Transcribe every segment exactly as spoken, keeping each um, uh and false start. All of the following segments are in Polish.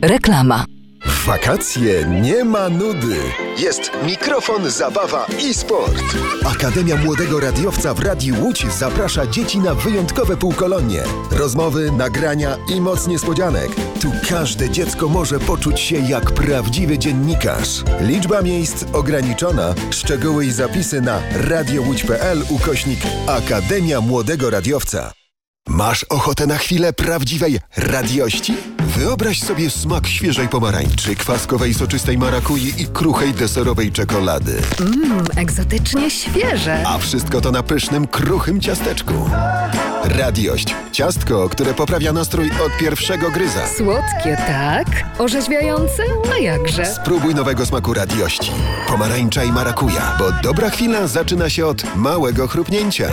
Reklama. W wakacje nie ma nudy. Jest mikrofon, zabawa i sport. Akademia Młodego Radiowca w Radiu Łódź zaprasza dzieci na wyjątkowe półkolonie. Rozmowy, nagrania i moc niespodzianek. Tu każde dziecko może poczuć się jak prawdziwy dziennikarz. Liczba miejsc ograniczona. Szczegóły i zapisy na radiołódź.pl ukośnik Akademia Młodego Radiowca. Masz ochotę na chwilę prawdziwej radiości? Wyobraź sobie smak świeżej pomarańczy, kwaskowej soczystej marakui i kruchej deserowej czekolady. Mmm, egzotycznie świeże. A wszystko to na pysznym, kruchym ciasteczku. Radiość. Ciastko, które poprawia nastrój od pierwszego gryza. Słodkie, tak? Orzeźwiające? A jakże? Spróbuj nowego smaku radiości. Pomarańcza i marakuja, bo dobra chwila zaczyna się od małego chrupnięcia.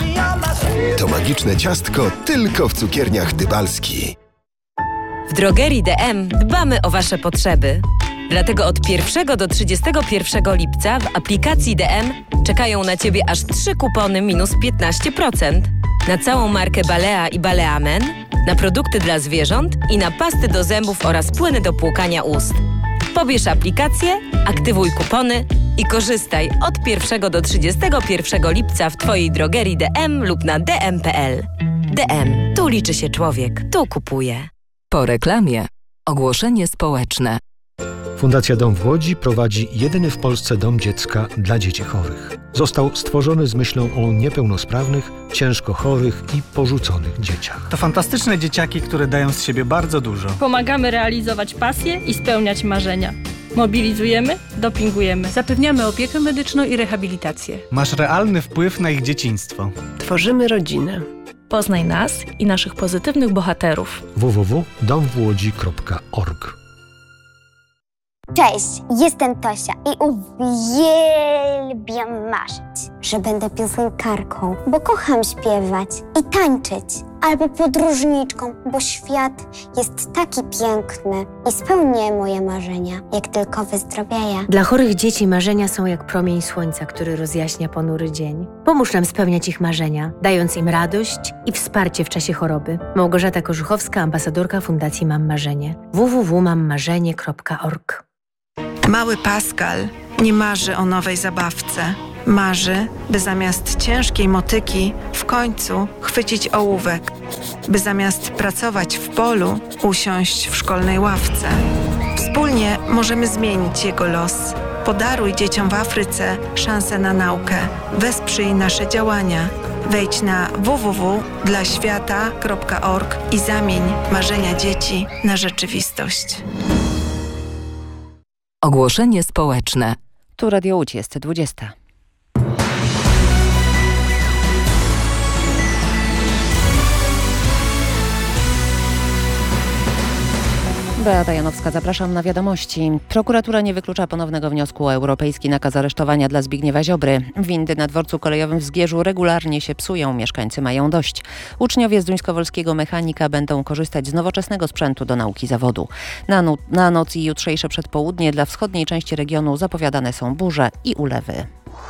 To magiczne ciastko tylko w cukierniach Dybalski. W drogerii D M dbamy o Wasze potrzeby. Dlatego od pierwszego do trzydziestego pierwszego lipca w aplikacji D M czekają na Ciebie aż trzy kupony minus piętnaście procent. Na całą markę Balea i Balea Men, na produkty dla zwierząt i na pasty do zębów oraz płyny do płukania ust. Pobierz aplikację, aktywuj kupony i korzystaj od pierwszego do trzydziestego pierwszego lipca w Twojej drogerii D M lub na d m kropka p l. D M. Tu liczy się człowiek. Tu kupuje. Po reklamie. Ogłoszenie społeczne. Fundacja Dom w Łodzi prowadzi jedyny w Polsce dom dziecka dla dzieci chorych. Został stworzony z myślą o niepełnosprawnych, ciężko chorych i porzuconych dzieciach. To fantastyczne dzieciaki, które dają z siebie bardzo dużo. Pomagamy realizować pasje i spełniać marzenia. Mobilizujemy, dopingujemy. Zapewniamy opiekę medyczną i rehabilitację. Masz realny wpływ na ich dzieciństwo. Tworzymy rodzinę. Poznaj nas i naszych pozytywnych bohaterów. w w w kropka dom w łodzi kropka org. Cześć, jestem Tosia i uwielbiam marzyć, że będę piosenkarką, bo kocham śpiewać i tańczyć, albo podróżniczką, bo świat jest taki piękny i spełnię moje marzenia, jak tylko wyzdrowieję. Dla chorych dzieci marzenia są jak promień słońca, który rozjaśnia ponury dzień. Pomóż nam spełniać ich marzenia, dając im radość i wsparcie w czasie choroby. Małgorzata Korzuchowska, ambasadorka Fundacji Mam Marzenie. w w w kropka mam marzenie kropka org. Mały Pascal nie marzy o nowej zabawce. Marzy, by zamiast ciężkiej motyki w końcu chwycić ołówek. By zamiast pracować w polu, usiąść w szkolnej ławce. Wspólnie możemy zmienić jego los. Podaruj dzieciom w Afryce szansę na naukę. Wesprzyj nasze działania. Wejdź na w w w kropka dla świata kropka org i zamień marzenia dzieci na rzeczywistość. Ogłoszenie społeczne. Tu Radio Łódź, jest dwudziesta. Beata Janowska, zapraszam na wiadomości. Prokuratura nie wyklucza ponownego wniosku o europejski nakaz aresztowania dla Zbigniewa Ziobry. Windy na dworcu kolejowym w Zgierzu regularnie się psują, mieszkańcy mają dość. Uczniowie z Duńskowolskiego Mechanika będą korzystać z nowoczesnego sprzętu do nauki zawodu. Na, no- na noc i jutrzejsze przedpołudnie dla wschodniej części regionu zapowiadane są burze i ulewy.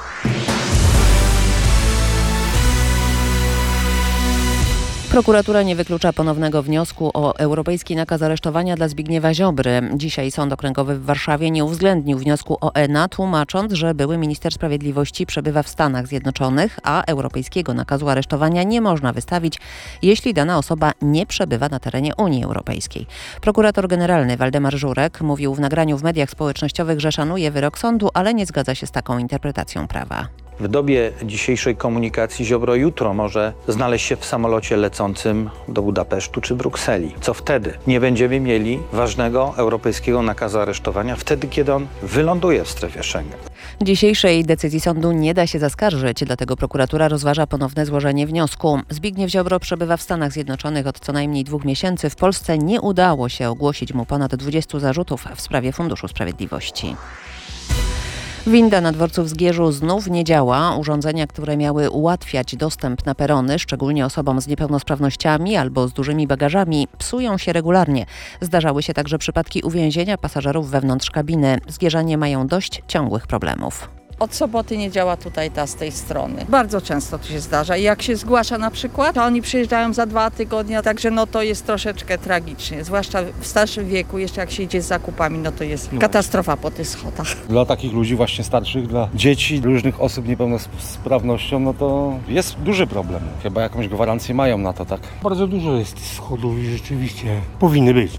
Prokuratura nie wyklucza ponownego wniosku o europejski nakaz aresztowania dla Zbigniewa Ziobry. Dzisiaj Sąd Okręgowy w Warszawie nie uwzględnił wniosku O E N A, tłumacząc, że były minister sprawiedliwości przebywa w Stanach Zjednoczonych, a europejskiego nakazu aresztowania nie można wystawić, jeśli dana osoba nie przebywa na terenie Unii Europejskiej. Prokurator generalny Waldemar Żurek mówił w nagraniu w mediach społecznościowych, że szanuje wyrok sądu, ale nie zgadza się z taką interpretacją prawa. W dobie dzisiejszej komunikacji Ziobro jutro może znaleźć się w samolocie lecącym do Budapesztu czy Brukseli. Co wtedy? Nie będziemy mieli ważnego europejskiego nakazu aresztowania wtedy, kiedy on wyląduje w strefie Schengen. Dzisiejszej decyzji sądu nie da się zaskarżyć, dlatego prokuratura rozważa ponowne złożenie wniosku. Zbigniew Ziobro przebywa w Stanach Zjednoczonych od co najmniej dwóch miesięcy. W Polsce nie udało się ogłosić mu ponad dwudziestu zarzutów w sprawie Funduszu Sprawiedliwości. Winda na dworcu w Zgierzu znów nie działa. Urządzenia, które miały ułatwiać dostęp na perony, szczególnie osobom z niepełnosprawnościami albo z dużymi bagażami, psują się regularnie. Zdarzały się także przypadki uwięzienia pasażerów wewnątrz kabiny. Zgierzanie mają dość ciągłych problemów. Od soboty nie działa tutaj ta z tej strony. Bardzo często to się zdarza i jak się zgłasza na przykład, to oni przyjeżdżają za dwa tygodnie, także no to jest troszeczkę tragicznie, zwłaszcza w starszym wieku, jeszcze jak się idzie z zakupami, no to jest no. katastrofa po tych schodach. Dla takich ludzi właśnie starszych, dla dzieci, różnych osób niepełnosprawnością, no to jest duży problem. Chyba jakąś gwarancję mają na to, tak? Bardzo dużo jest schodów i rzeczywiście powinny być.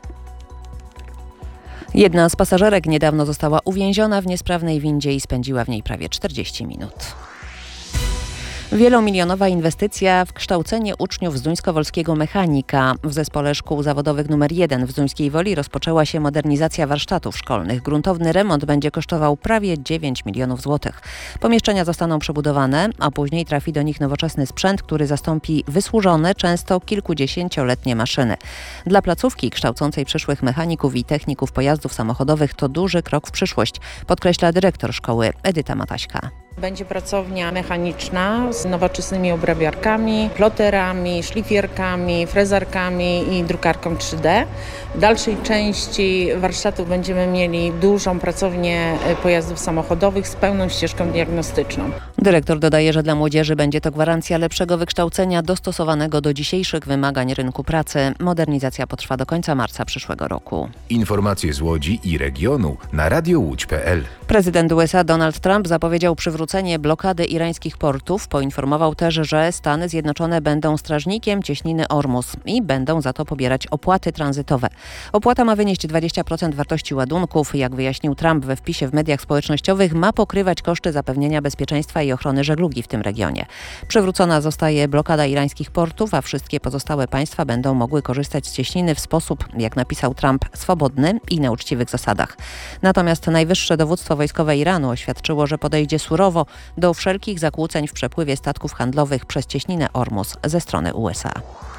Jedna z pasażerek niedawno została uwięziona w niesprawnej windzie i spędziła w niej prawie czterdzieści minut. Wielomilionowa inwestycja w kształcenie uczniów zduńskowolskiego mechanika. W Zespole Szkół Zawodowych numer jeden w Zduńskiej Woli rozpoczęła się modernizacja warsztatów szkolnych. Gruntowny remont będzie kosztował prawie dziewięć milionów złotych. Pomieszczenia zostaną przebudowane, a później trafi do nich nowoczesny sprzęt, który zastąpi wysłużone, często kilkudziesięcioletnie maszyny. Dla placówki kształcącej przyszłych mechaników i techników pojazdów samochodowych to duży krok w przyszłość, podkreśla dyrektor szkoły Edyta Mataśka. Będzie pracownia mechaniczna z nowoczesnymi obrabiarkami, ploterami, szlifierkami, frezarkami i drukarką trzy D. W dalszej części warsztatów będziemy mieli dużą pracownię pojazdów samochodowych z pełną ścieżką diagnostyczną. Dyrektor dodaje, że dla młodzieży będzie to gwarancja lepszego wykształcenia dostosowanego do dzisiejszych wymagań rynku pracy. Modernizacja potrwa do końca marca przyszłego roku. Informacje z Łodzi i regionu na radio łódź kropka p l. Prezydent U S A Donald Trump zapowiedział przywrócenie blokady irańskich portów. Poinformował też, że Stany Zjednoczone będą strażnikiem cieśniny Ormus i będą za to pobierać opłaty tranzytowe. Opłata ma wynieść dwadzieścia procent wartości ładunków. Jak wyjaśnił Trump we wpisie w mediach społecznościowych, ma pokrywać koszty zapewnienia bezpieczeństwa i ochrony żeglugi w tym regionie. Przywrócona zostaje blokada irańskich portów, a wszystkie pozostałe państwa będą mogły korzystać z cieśniny w sposób, jak napisał Trump, swobodny i na uczciwych zasadach. Natomiast najwyższe dowództwo wojskowe Iranu oświadczyło, że podejdzie surowo do wszelkich zakłóceń w przepływie statków handlowych przez cieśninę Ormus ze strony U S A.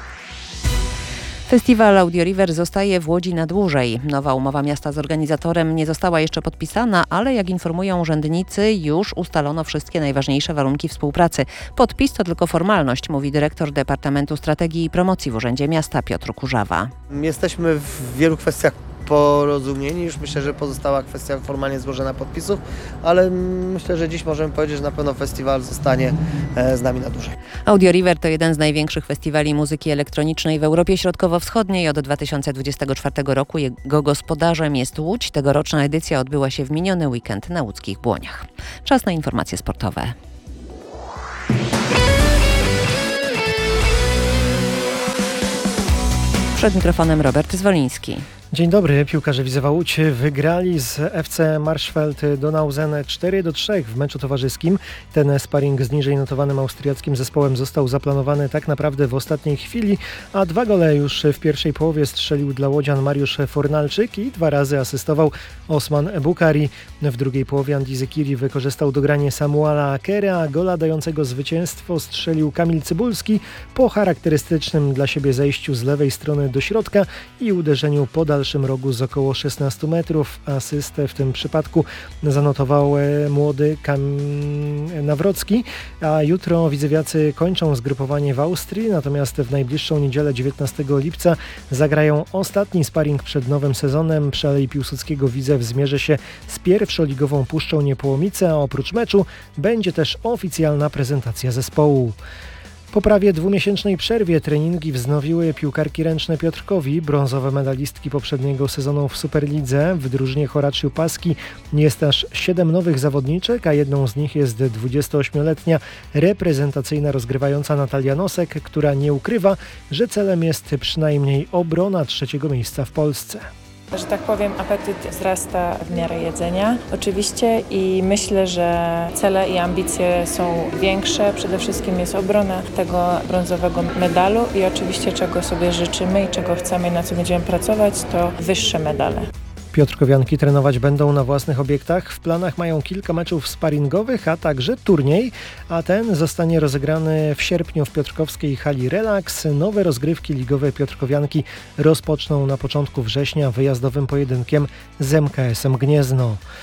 Festiwal Audio River zostaje w Łodzi na dłużej. Nowa umowa miasta z organizatorem nie została jeszcze podpisana, ale jak informują urzędnicy, już ustalono wszystkie najważniejsze warunki współpracy. Podpis to tylko formalność, mówi dyrektor Departamentu Strategii i Promocji w Urzędzie Miasta Piotr Kurzawa. Jesteśmy w wielu kwestiach porozumieni. Już myślę, że pozostała kwestia formalnie złożenia podpisów, ale myślę, że dziś możemy powiedzieć, że na pewno festiwal zostanie z nami na dłużej. Audio River to jeden z największych festiwali muzyki elektronicznej w Europie Środkowo-Wschodniej. Od dwa tysiące dwudziestego czwartego roku jego gospodarzem jest Łódź. Tegoroczna edycja odbyła się w miniony weekend na łódzkich Błoniach. Czas na informacje sportowe. Przed mikrofonem Robert Zwoliński. Dzień dobry. Piłkarze Widzewa Łódź wygrali z F C Marszfeld Donauzen cztery do trzech w meczu towarzyskim. Ten sparring z niżej notowanym austriackim zespołem został zaplanowany tak naprawdę w ostatniej chwili, a dwa gole już w pierwszej połowie strzelił dla łodzian Mariusz Fornalczyk i dwa razy asystował Osman Bukari. W drugiej połowie Andy Zekiri wykorzystał dogranie Samuela Akera, a gola dającego zwycięstwo strzelił Kamil Cybulski po charakterystycznym dla siebie zejściu z lewej strony do środka i uderzeniu po dalszym rogu z około szesnastu metrów. Asystę w tym przypadku zanotował młody Kamil Nawrocki, a jutro widzewiacy kończą zgrupowanie w Austrii, natomiast w najbliższą niedzielę dziewiętnastego lipca zagrają ostatni sparring przed nowym sezonem. Przy Alei Piłsudskiego Widzew zmierzy się z pierwszoligową Puszczą Niepołomice, a oprócz meczu będzie też oficjalna prezentacja zespołu. Po prawie dwumiesięcznej przerwie treningi wznowiły piłkarki ręczne Piotrkowi. Brązowe medalistki poprzedniego sezonu w Superlidze. W drużynie Horaciu Paski jest aż siedem nowych zawodniczek, a jedną z nich jest dwudziestoośmioletnia reprezentacyjna rozgrywająca Natalia Nosek, która nie ukrywa, że celem jest przynajmniej obrona trzeciego miejsca w Polsce. Że tak powiem, apetyt wzrasta w miarę jedzenia oczywiście i myślę, że cele i ambicje są większe. Przede wszystkim jest obrona tego brązowego medalu i oczywiście czego sobie życzymy i czego chcemy i na co będziemy pracować, to wyższe medale. Piotrkowianki trenować będą na własnych obiektach. W planach mają kilka meczów sparingowych, a także turniej, a ten zostanie rozegrany w sierpniu w piotrkowskiej hali Relax. Nowe rozgrywki ligowe Piotrkowianki rozpoczną na początku września wyjazdowym pojedynkiem z M K S-em Gniezno.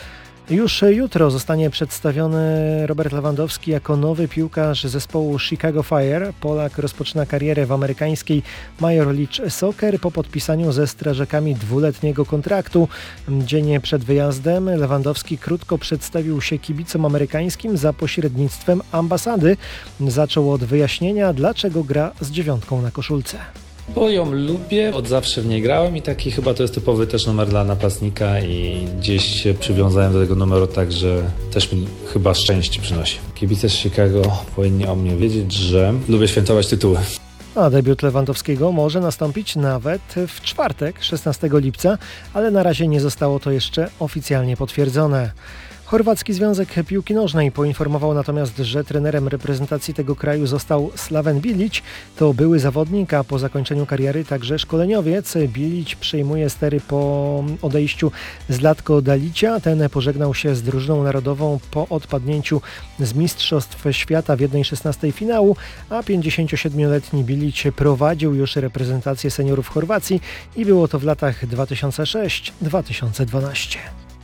Już jutro zostanie przedstawiony Robert Lewandowski jako nowy piłkarz zespołu Chicago Fire. Polak rozpoczyna karierę w amerykańskiej Major League Soccer po podpisaniu ze strażakami dwuletniego kontraktu. Dzień przed wyjazdem Lewandowski krótko przedstawił się kibicom amerykańskim za pośrednictwem ambasady. Zaczął od wyjaśnienia, dlaczego gra z dziewiątką na koszulce. Bo ją lubię, od zawsze w niej grałem i taki chyba to jest typowy też numer dla napastnika i gdzieś się przywiązałem do tego numeru tak, że też mi chyba szczęście przynosi. Kibice z Chicago powinni o mnie wiedzieć, że lubię świętować tytuły. A debiut Lewandowskiego może nastąpić nawet w czwartek, szesnastego lipca, ale na razie nie zostało to jeszcze oficjalnie potwierdzone. Chorwacki Związek Piłki Nożnej poinformował natomiast, że trenerem reprezentacji tego kraju został Slaven Bilić. To były zawodnik, a po zakończeniu kariery także szkoleniowiec. Bilić przejmuje stery po odejściu Zlatko Dalicia. Ten pożegnał się z drużyną narodową po odpadnięciu z Mistrzostw Świata w jednej szesnastej finału, a pięćdziesięciosiedmioletni Bilić prowadził już reprezentację seniorów Chorwacji i było to w latach dwa tysiące szóstym do dwa tysiące dwunastego.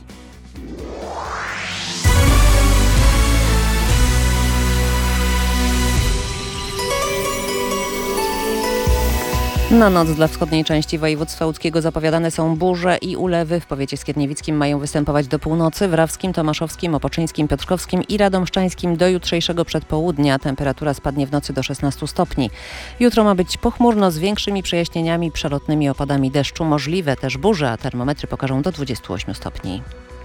Na noc dla wschodniej części województwa łódzkiego zapowiadane są burze i ulewy. W powiecie skierniewickim mają występować do północy, w Rawskim, Tomaszowskim, Opoczyńskim, Piotrkowskim i Radomszczańskim do jutrzejszego przedpołudnia. Temperatura spadnie w nocy do szesnastu stopni. Jutro ma być pochmurno z większymi przejaśnieniami, przelotnymi opadami deszczu. Możliwe też burze, a termometry pokażą do dwudziestu ośmiu stopni.